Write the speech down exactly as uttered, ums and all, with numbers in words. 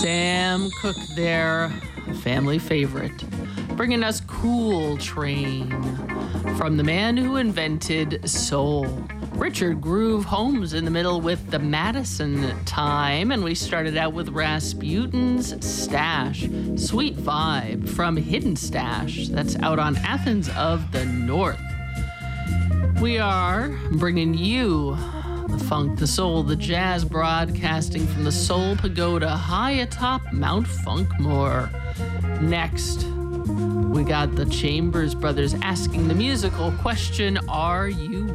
Sam Cooke there, a family favorite, bringing us Cool Train from the man who invented soul. Richard Groove Holmes in the middle with the Madison Time, and we started out with Rasputin's Stash, Sweet Vibe from Hidden Stash. That's out on Athens of the North. We are bringing you the funk, the soul, the jazz, broadcasting from the Soul Pagoda high atop Mount Funkmore. Next, we got the Chambers Brothers asking the musical question, are you